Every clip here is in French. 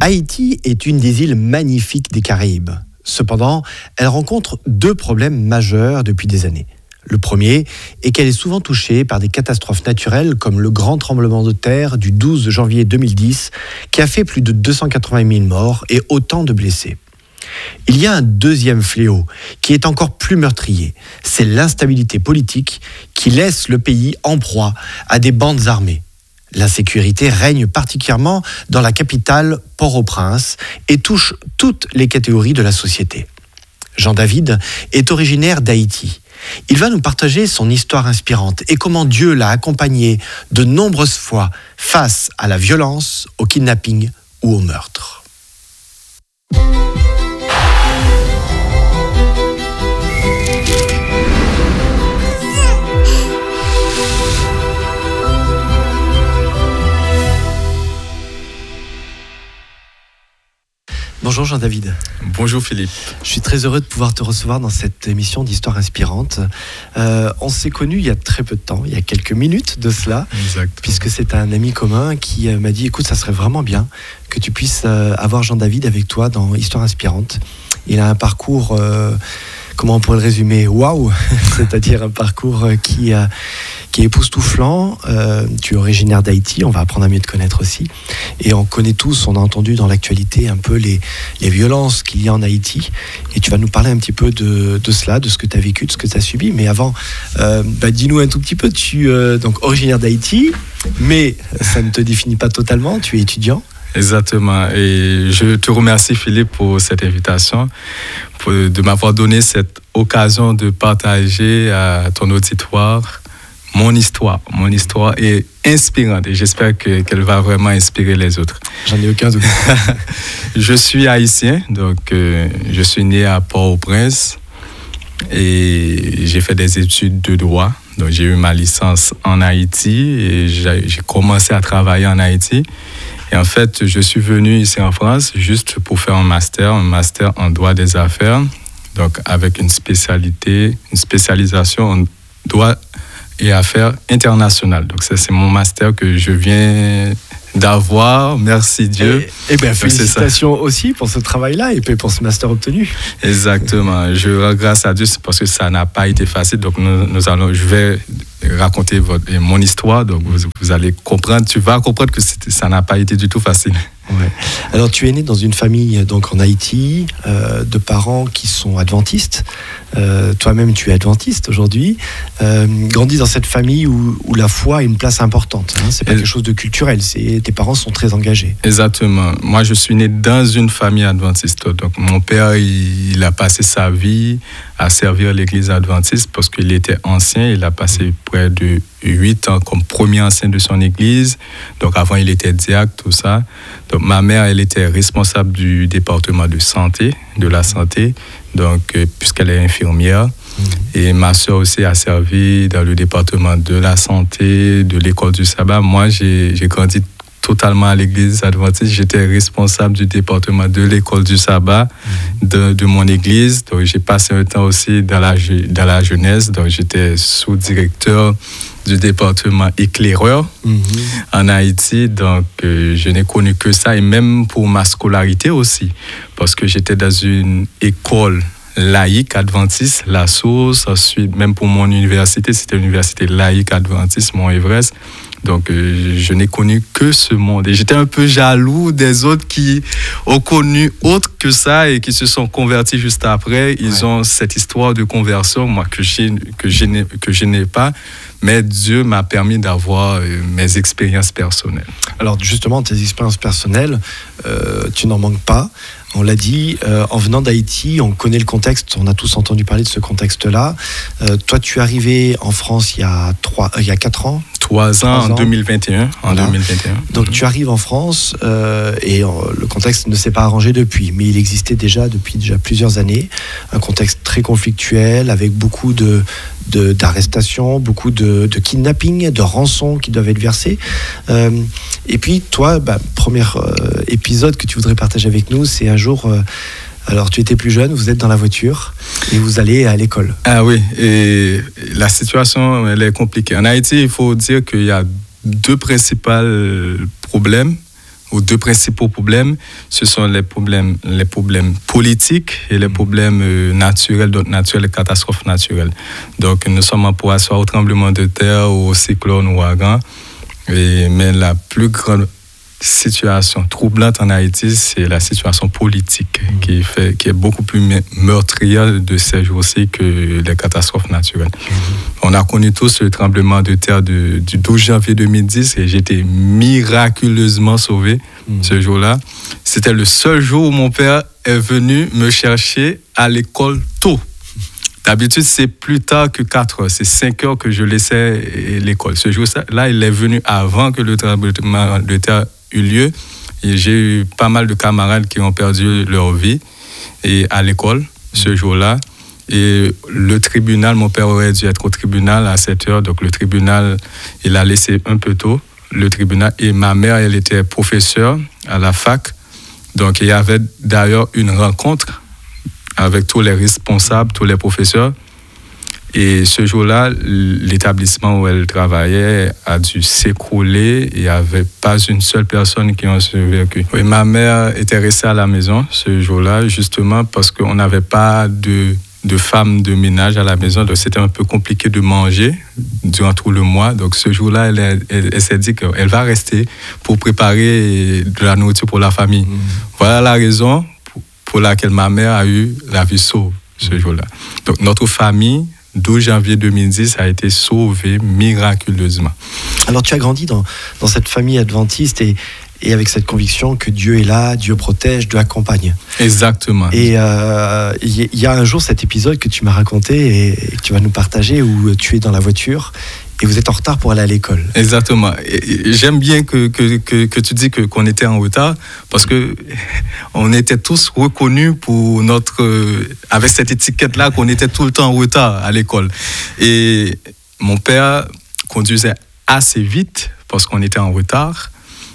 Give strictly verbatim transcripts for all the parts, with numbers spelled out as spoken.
Haïti est une des îles magnifiques des Caraïbes. Cependant, elle rencontre deux problèmes majeurs depuis des années. Le premier est qu'elle est souvent touchée par des catastrophes naturelles comme le grand tremblement de terre du douze janvier deux mille dix qui a fait plus de deux cent quatre-vingt mille morts et autant de blessés. Il y a un deuxième fléau qui est encore plus meurtrier. C'est l'instabilité politique qui laisse le pays en proie à des bandes armées. L'insécurité règne particulièrement dans la capitale Port-au-Prince et touche toutes les catégories de la société. Jean-David est originaire d'Haïti. Il va nous partager son histoire inspirante et comment Dieu l'a accompagné de nombreuses fois face à la violence, au kidnapping ou au meurtre. Bonjour Jean-David. Bonjour Philippe. Je suis très heureux de pouvoir te recevoir dans cette émission d'Histoire inspirante. Euh, on s'est connus il y a très peu de temps, il y a quelques minutes de cela, exact. Puisque c'est un ami commun qui m'a dit « Écoute, ça serait vraiment bien que tu puisses avoir Jean-David avec toi dans Histoire inspirante. » Il a un parcours... Euh, Comment on pourrait le résumer ? Waouh ! C'est-à-dire un parcours qui, euh, qui est époustouflant. Euh, tu es originaire d'Haïti, on va apprendre à mieux te connaître aussi. Et on connaît tous, on a entendu dans l'actualité un peu les, les violences qu'il y a en Haïti. Et tu vas nous parler un petit peu de, de cela, de ce que tu as vécu, de ce que tu as subi. Mais avant, euh, bah, dis-nous un tout petit peu. Tu es euh, donc originaire d'Haïti, mais ça ne te définit pas totalement. Tu es étudiant. Exactement. Et je te remercie, Philippe, pour cette invitation, pour, de m'avoir donné cette occasion de partager à ton auditoire mon histoire. Mon histoire est inspirante et j'espère que, qu'elle va vraiment inspirer les autres. J'en ai aucun doute. Je suis haïtien, donc euh, je suis né à Port-au-Prince et j'ai fait des études de droit. Donc j'ai eu ma licence en Haïti et j'ai, j'ai commencé à travailler en Haïti. Et en fait, je suis venu ici en France juste pour faire un master, un master en droit des affaires, donc avec une spécialité, une spécialisation en droit et affaires internationales. Donc ça, c'est mon master que je viens d'avoir, merci Dieu. Et, et bien, félicitations aussi pour ce travail-là et puis pour ce master obtenu. Exactement. Je rends grâce à Dieu parce que ça n'a pas été facile. Donc nous, nous allons, je vais raconter votre, mon histoire. Donc vous, vous allez comprendre, tu vas comprendre que ça n'a pas été du tout facile. Ouais. Alors tu es né dans une famille donc en Haïti, euh, de parents qui sont adventistes. Euh, toi-même tu es adventiste aujourd'hui. Euh, grandi dans cette famille où, où la foi a une place importante. Hein. C'est pas Et... quelque chose de culturel. C'est tes parents sont très engagés. Exactement. Moi je suis né dans une famille adventiste. Donc mon père il, il a passé sa vie à servir l'église adventiste parce qu'il était ancien. Il a passé près de huit ans comme premier ancien de son église. Donc avant il était diacre, tout ça. Donc ma mère elle était responsable du département de santé, de la santé, donc euh, puisqu'elle est infirmière. Mmh. Et ma soeur aussi a servi dans le département de la santé, de l'école du sabbat. Moi j'ai, j'ai grandi totalement à l'église adventiste. J'étais responsable du département de l'école du sabbat de, de mon église. Donc, j'ai passé un temps aussi dans la, dans la jeunesse. Donc, j'étais sous-directeur du département éclaireur mm-hmm. en Haïti. Donc, euh, je n'ai connu que ça. Et même pour ma scolarité aussi. Parce que j'étais dans une école laïque adventiste, La Source. Ensuite, même pour mon université, c'était l'université laïque adventiste, Mont-Everest. Donc, euh, je n'ai connu que ce monde. Et j'étais un peu jaloux des autres qui ont connu autre que ça et qui se sont convertis juste après. Ils ouais. ont cette histoire de conversion, moi, que, j'ai, que, je, n'ai, que je n'ai pas. Mais Dieu m'a permis d'avoir euh, mes expériences personnelles. Alors, justement, tes expériences personnelles, euh, tu n'en manques pas. On l'a dit, euh, en venant d'Haïti, on connaît le contexte, on a tous entendu parler de ce contexte-là. Euh, toi, tu es arrivé en France il y a, trois, euh, il y a quatre ans. Trois ans, en deux mille vingt et un. En voilà. deux mille vingt et un. Donc, mmh. tu arrives en France euh, et euh, le contexte ne s'est pas arrangé depuis, mais il existait déjà depuis déjà plusieurs années. Un contexte très conflictuel avec beaucoup de, de, d'arrestations, beaucoup de, de kidnapping, de rançons qui doivent être versées. Euh, et puis, toi, bah, premier euh, épisode que tu voudrais partager avec nous, c'est un jour... Euh, Alors, tu étais plus jeune, vous êtes dans la voiture et vous allez à l'école. Ah oui, et la situation, elle est compliquée. En Haïti, il faut dire qu'il y a deux principaux problèmes ou deux principaux problèmes, ce sont les problèmes, les problèmes politiques et les problèmes euh, naturels, donc naturels et catastrophes naturelles. Donc nous sommes en proie soit au tremblement de terre, ou au cyclone, ou au ouragan. Et, mais la plus grande situation troublante en Haïti, c'est la situation politique mmh. qui, fait, qui est beaucoup plus meurtrière de ces jours-ci que les catastrophes naturelles. Mmh. On a connu tous le tremblement de terre de, du douze janvier deux mille dix et j'ai été miraculeusement sauvé mmh. ce jour-là. C'était le seul jour où mon père est venu me chercher à l'école tôt. D'habitude, c'est plus tard que quatre heures. C'est cinq heures que je laissais l'école. Ce jour-là, il est venu avant que le tremblement de terre eut lieu. Et j'ai eu pas mal de camarades qui ont perdu leur vie et à l'école ce jour-là. Et le tribunal, mon père aurait dû être au tribunal à sept heures. Donc le tribunal, il a laissé un peu tôt le tribunal. Et ma mère, elle était professeure à la fac. Donc il y avait d'ailleurs une rencontre avec tous les responsables, tous les professeurs. Et ce jour-là, l'établissement où elle travaillait a dû s'écrouler. Il n'y avait pas une seule personne qui en survécu. Et ma mère était restée à la maison ce jour-là, justement parce qu'on n'avait pas de, de femme de ménage à la maison. Donc c'était un peu compliqué de manger durant tout le mois. Donc ce jour-là, elle, elle, elle s'est dit qu'elle va rester pour préparer de la nourriture pour la famille. Mmh. Voilà la raison pour laquelle ma mère a eu la vie sauve ce jour-là. Donc notre famille, douze janvier deux mille dix, a été sauvée miraculeusement. Alors tu as grandi dans, dans cette famille adventiste et, et avec cette conviction que Dieu est là, Dieu protège, Dieu accompagne. Exactement. Et il euh, y, y a un jour cet épisode que tu m'as raconté et que tu vas nous partager où tu es dans la voiture et vous êtes en retard pour aller à l'école. Exactement. Et j'aime bien que, que, que, que tu dis que, qu'on était en retard parce que on était tous reconnus pour notre, avec cette étiquette-là qu'on était tout le temps en retard à l'école. Et mon père conduisait assez vite parce qu'on était en retard.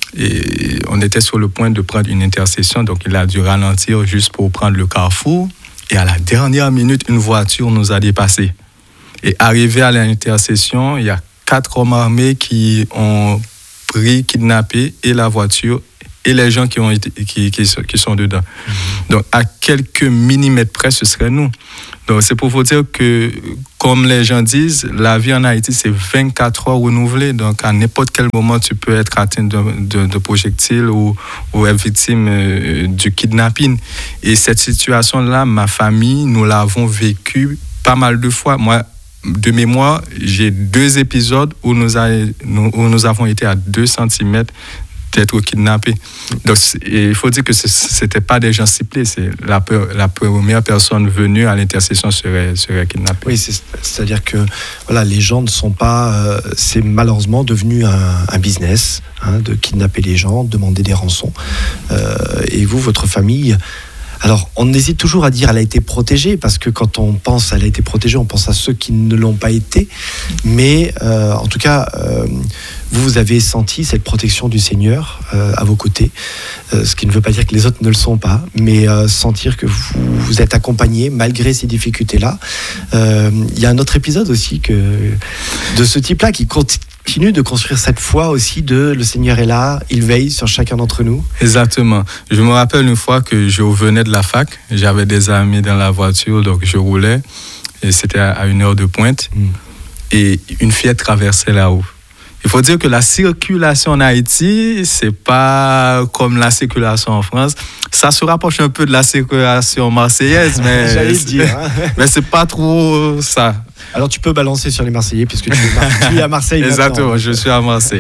Et on était sur le point de prendre une intersection, donc il a dû ralentir juste pour prendre le carrefour. Et à la dernière minute, une voiture nous a dépassés. Et arrivé à l'intersection, il y a quatre hommes armés qui ont pris, kidnappé et la voiture et les gens qui, ont été, qui, qui, qui sont dedans. Mmh. Donc, à quelques millimètres près, ce serait nous. Donc, c'est pour vous dire que, comme les gens disent, la vie en Haïti, c'est vingt-quatre heures renouvelées. Donc, à n'importe quel moment, tu peux être atteint de, de, de projectiles ou, ou être victime euh, du kidnapping. Et cette situation-là, ma famille, nous l'avons vécue pas mal de fois. Moi, de mémoire, j'ai deux épisodes où nous, a, nous, où nous avons été à deux centimètres d'être kidnappés. Donc, il faut dire que ce n'était pas des gens ciblés. C'est la, la première personne venue à l'intersection serait, serait kidnappée. Oui, c'est, c'est-à-dire que voilà, les gens ne sont pas... Euh, c'est malheureusement devenu un, un business hein, de kidnapper les gens, demander des rançons. Euh, et vous, votre famille... Alors, on hésite toujours à dire qu'elle a été protégée, parce que quand on pense qu'elle a été protégée, on pense à ceux qui ne l'ont pas été. Mais euh, en tout cas, euh, vous, vous avez senti cette protection du Seigneur euh, à vos côtés, euh, ce qui ne veut pas dire que les autres ne le sont pas, mais euh, sentir que vous, vous êtes accompagnés malgré ces difficultés-là. Euh, il y a un autre épisode aussi que, de ce type-là qui continue continue de construire cette foi aussi de le Seigneur est là, il veille sur chacun d'entre nous. Exactement. Je me rappelle une fois que je revenais de la fac, j'avais des amis dans la voiture, donc je roulais, et c'était à une heure de pointe, mm. et une fillette traversait là-haut. Il faut dire que la circulation en Haïti, c'est pas comme la circulation en France. Ça se rapproche un peu de la circulation marseillaise, mais j'allais le dire. Hein. Mais c'est pas trop ça. Alors tu peux balancer sur les Marseillais puisque tu es, Mar- tu es à Marseille. Exactement, maintenant. Je suis à Marseille.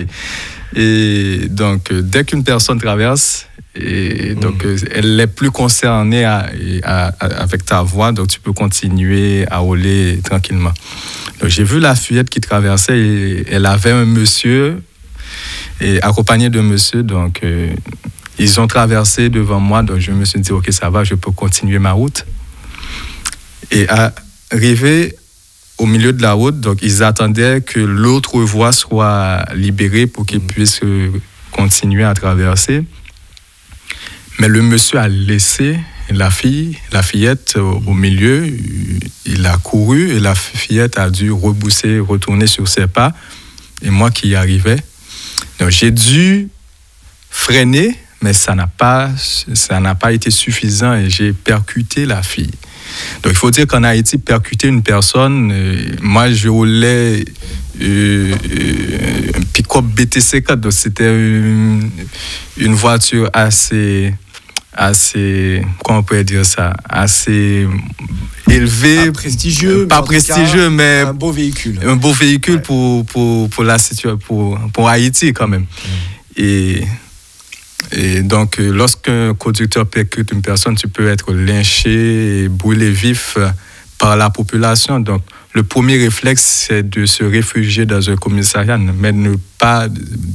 Et donc euh, dès qu'une personne traverse, et donc mmh. euh, elle est plus concernée à, à, à, avec ta voix, donc tu peux continuer à rouler tranquillement. Donc j'ai vu la fillette qui traversait et elle avait un monsieur et accompagné d'un monsieur, donc euh, ils ont traversé devant moi, donc je me suis dit ok ça va, je peux continuer ma route. Et arrivé au milieu de la route, donc ils attendaient que l'autre voie soit libérée pour qu'ils puissent continuer à traverser. Mais le monsieur a laissé la fille, la fillette au, au milieu. Il a couru et la fillette a dû rebousser, retourner sur ses pas. Et moi qui y arrivais, donc j'ai dû freiné, mais ça n'a pas, ça n'a pas été suffisant et j'ai percuté la fille. Donc, il faut dire qu'en Haïti, percuter une personne, euh, moi, je roulais euh, euh, un pick-up B T C quatre, donc c'était une, une voiture assez, assez, comment on pourrait dire ça, assez élevée. Pas prestigieux, pas mais, prestigieux, cas, mais un beau véhicule. Un beau véhicule ouais. pour, pour, pour la situation, pour, pour Haïti quand même. Mmh. Et... Et donc, lorsqu'un conducteur percute une personne, tu peux être lynché et brûlé vif par la population. Donc, le premier réflexe, c'est de se réfugier dans un commissariat, mais ne pas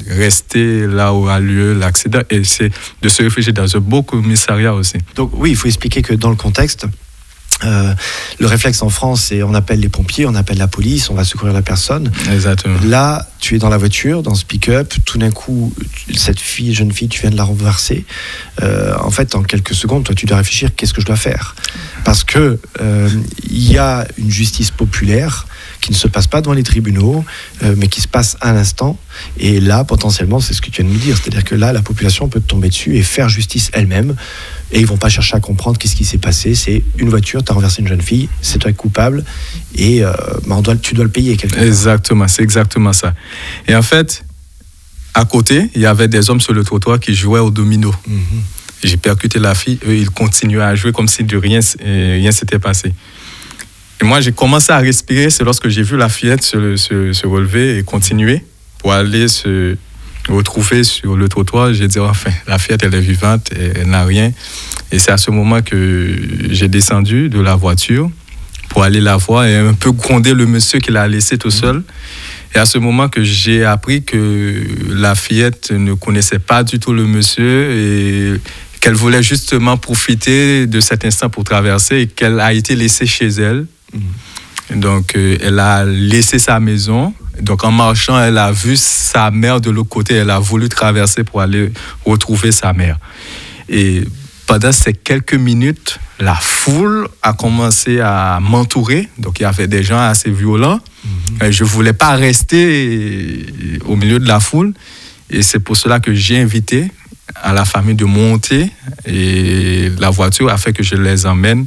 rester là où a lieu l'accident. Et c'est de se réfugier dans un beau commissariat aussi. Donc, oui, il faut expliquer que dans le contexte, Euh, le réflexe en France, c'est on appelle les pompiers, on appelle la police, on va secourir la personne. Exactement. Là, tu es dans la voiture, dans ce pick-up, tout d'un coup, cette fille, jeune fille, tu viens de la renverser. Euh, en fait, en quelques secondes, toi, tu dois réfléchir, qu'est-ce que je dois faire ? Parce que euh, il y a une justice populaire qui ne se passe pas devant les tribunaux, euh, mais qui se passe à l'instant. Et là, potentiellement, c'est ce que tu viens de nous dire. C'est-à-dire que là, la population peut te tomber dessus et faire justice elle-même. Et ils ne vont pas chercher à comprendre qu'est-ce qui s'est passé. C'est une voiture, tu as renversé une jeune fille, c'est toi coupable. Et euh, bah on doit, tu dois le payer quelque part. Exactement, c'est exactement ça. Et en fait, à côté, il y avait des hommes sur le trottoir qui jouaient au domino. Mm-hmm. J'ai percuté la fille, eux, ils continuaient à jouer comme si de rien ne rien s'était passé. Et moi, j'ai commencé à respirer, c'est lorsque j'ai vu la fillette se, se, se relever et continuer pour aller se retrouver sur le trottoir. J'ai dit, enfin, la fillette, elle est vivante, elle, elle n'a rien. Et c'est à ce moment que j'ai descendu de la voiture pour aller la voir et un peu gronder le monsieur qui l'a laissé tout seul. Et à ce moment que j'ai appris que la fillette ne connaissait pas du tout le monsieur et qu'elle voulait justement profiter de cet instant pour traverser et qu'elle a été laissée chez elle. Mmh. Donc, euh, elle a laissé sa maison. Donc, en marchant, elle a vu sa mère de l'autre côté. Elle a voulu traverser pour aller retrouver sa mère. Et pendant ces quelques minutes, la foule a commencé à m'entourer. Donc, il y avait des gens assez violents. Mmh. Je ne voulais pas rester au milieu de la foule. Et c'est pour cela que j'ai invité à la famille de monter. Et la voiture a fait que je les emmène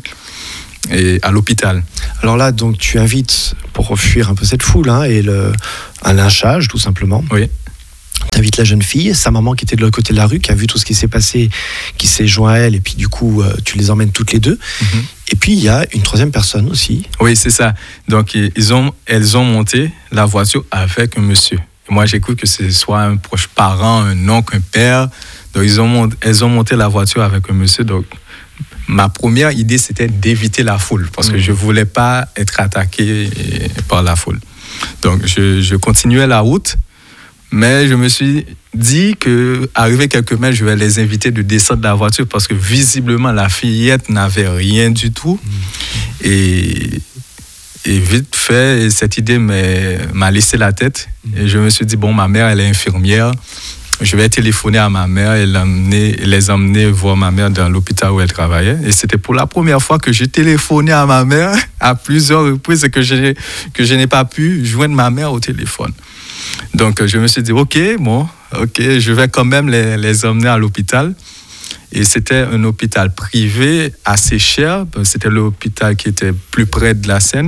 et à l'hôpital. Alors là, donc, tu invites, pour fuir un peu cette foule, hein, et le, un lynchage, tout simplement. Oui. Tu invites la jeune fille, sa maman qui était de l'autre côté de la rue, qui a vu tout ce qui s'est passé, qui s'est joint à elle, et puis du coup, euh, tu les emmènes toutes les deux. Mm-hmm. Et puis, il y a une troisième personne aussi. Oui, c'est ça. Donc, ils ont, elles ont monté la voiture avec un monsieur. Et moi, j'ai cru que ce soit un proche parent, un oncle, un père. Donc, ils ont monté, elles ont monté la voiture avec un monsieur. Donc, ma première idée, c'était d'éviter la foule parce que mmh. je ne voulais pas être attaqué par la foule. Donc, je, je continuais la route, mais je me suis dit qu'arrivé quelques mètres, je vais les inviter de descendre de la voiture parce que visiblement, la fillette n'avait rien du tout. Mmh. Et, et vite fait, cette idée m'a laissé la tête. Mmh. Et je me suis dit, bon, ma mère, elle est infirmière. Je vais téléphoner à ma mère et l'emmener, les emmener voir ma mère dans l'hôpital où elle travaillait. Et c'était pour la première fois que j'ai téléphoné à ma mère à plusieurs reprises et que je, que je n'ai pas pu joindre ma mère au téléphone. Donc, je me suis dit, OK, bon, OK, je vais quand même les, les emmener à l'hôpital. Et c'était un hôpital privé assez cher. C'était l'hôpital qui était plus près de la Seine.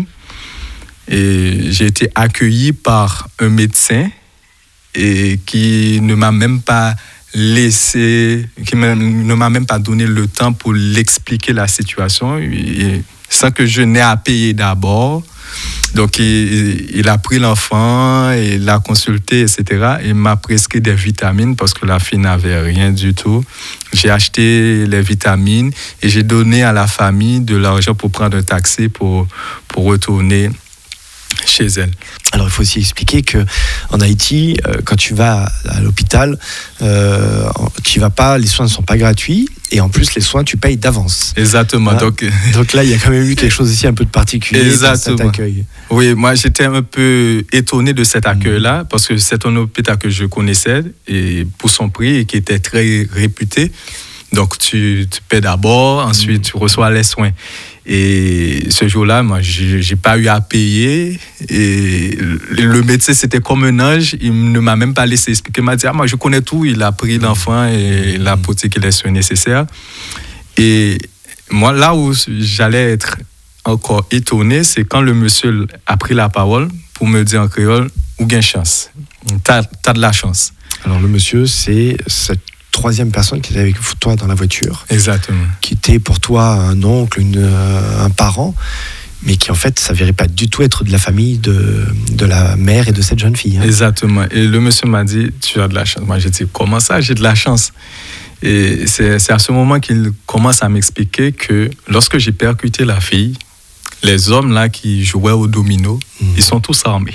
Et j'ai été accueilli par un médecin et qui ne m'a même pas laissé, qui ne m'a même pas donné le temps pour l'expliquer la situation, et sans que je n'ai à payer d'abord. Donc, il, il a pris l'enfant, il l'a consulté, et cetera. Et m'a prescrit des vitamines parce que la fille n'avait rien du tout. J'ai acheté les vitamines et j'ai donné à la famille de l'argent pour prendre un taxi pour, pour retourner chez elle. Alors, il faut aussi expliquer qu'en Haïti, euh, quand tu vas à l'hôpital, euh, tu vas pas, les soins ne sont pas gratuits. Et en plus, les soins, tu payes d'avance. Exactement. Hein? Donc, Donc là, il y a quand même eu quelque chose ici un peu de particulier. Exactement. Dans cet accueil. Oui, moi, j'étais un peu étonné de cet accueil-là, mmh. parce que c'est un hôpital que je connaissais et pour son prix et qui était très réputé. Donc, tu, tu paies d'abord, ensuite, mmh. tu reçois les soins. Et ce jour-là, moi, j'ai, j'ai pas eu à payer. Et le médecin, c'était comme un ange. Il ne m'a même pas laissé expliquer. Il m'a dit, ah, moi, je connais tout. Il a pris l'enfant et il a apporté les soins nécessaires. Et moi, là où j'allais être encore étonné, c'est quand le monsieur a pris la parole pour me dire en créole, ou gain chance. T'as, t'as de la chance. Alors, le monsieur, c'est cette troisième personne qui était avec toi dans la voiture. Exactement. Qui était pour toi un oncle, une, euh, un parent, mais qui en fait s'avérait pas du tout être de la famille de, de la mère et de cette jeune fille. Hein. Exactement. Et le monsieur m'a dit, tu as de la chance. Moi, j'ai dit, comment ça, j'ai de la chance? Et c'est, c'est à ce moment qu'il commence à m'expliquer que lorsque j'ai percuté la fille, les hommes là qui jouaient au domino, mmh. ils sont tous armés.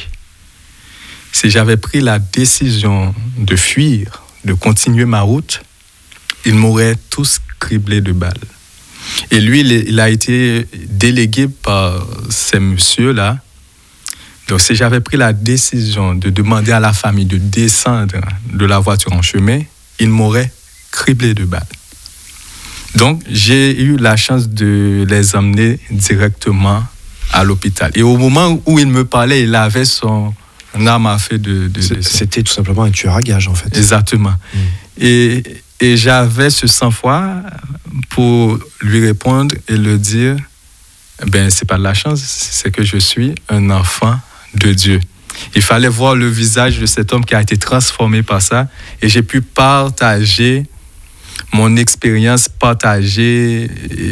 Si j'avais pris la décision de fuir, de continuer ma route, ils m'auraient tous criblé de balles. Et lui, il a été délégué par ces messieurs-là. Donc, si j'avais pris la décision de demander à la famille de descendre de la voiture en chemin, ils m'auraient criblé de balles. Donc, j'ai eu la chance de les emmener directement à l'hôpital. Et au moment où il me parlait, il avait son arme à feu de... de, de C'était tout simplement un tueur à gages, en fait. Exactement. Mmh. Et, et j'avais ce sang-froid pour lui répondre et le dire, ben, c'est pas de la chance, c'est que je suis un enfant de Dieu. Il fallait voir le visage de cet homme qui a été transformé par ça. Et j'ai pu partager mon expérience, partager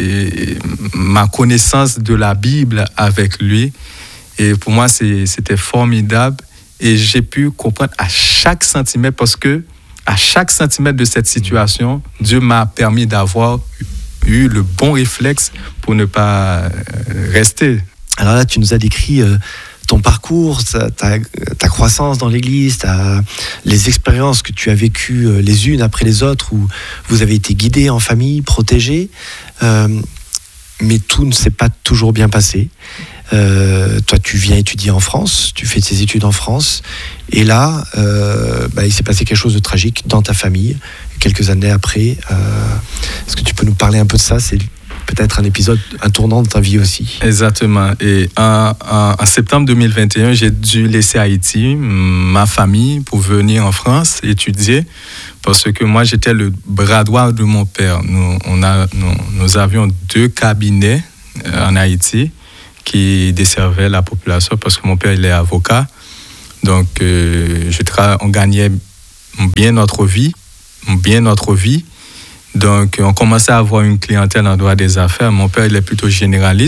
ma connaissance de la Bible avec lui. Et pour moi, c'est, c'était formidable. Et j'ai pu comprendre à chaque centimètre, parce que à chaque centimètre de cette situation, Dieu m'a permis d'avoir eu le bon réflexe pour ne pas rester. Alors là, tu nous as décrit euh, ton parcours, ta, ta, ta croissance dans l'Église, ta, les expériences que tu as vécues euh, les unes après les autres, où vous avez été guidés en famille, protégés. Euh, mais tout ne s'est pas toujours bien passé. Euh, toi, tu viens étudier en France, tu fais tes études en France, et là, euh, bah, il s'est passé quelque chose de tragique dans ta famille, quelques années après. Euh, est-ce que tu peux nous parler un peu de ça ? C'est peut-être un épisode, un tournant de ta vie aussi. Exactement. Et en, en, en septembre deux mille vingt et un, j'ai dû laisser Haïti, ma famille, pour venir en France étudier, parce que moi, j'étais le bras droit de mon père. Nous, on a, nous, nous avions deux cabinets en Haïti qui desservaient la population, parce que mon père, il est avocat. Donc, euh, je tra- on gagnait bien notre vie, bien notre vie. Donc, on commençait à avoir une clientèle en droit des affaires. Mon père, il est plutôt généraliste.